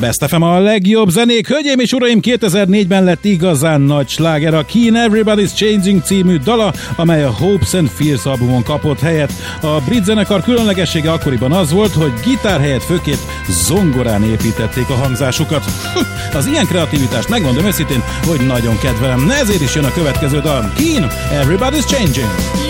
Best FM a legjobb zenék. Hölgyeim és uraim, 2004-ben lett igazán nagy sláger a Keane Everybody's Changing című dala, amely a Hopes and Fears albumon kapott helyet. A brit zenekar különlegessége akkoriban az volt, hogy gitár helyett főképp zongorán építették a hangzásukat. Az ilyen kreativitást megmondom őszintén, hogy nagyon kedvelem. Ezért is jön a következő dal. Keane Everybody's Changing.